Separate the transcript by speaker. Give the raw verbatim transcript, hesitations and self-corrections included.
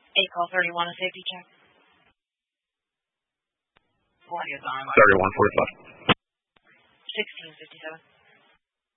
Speaker 1: eight call thirty-one, a safety check.
Speaker 2: thirty-one forty-five.
Speaker 1: sixteen fifty-seven.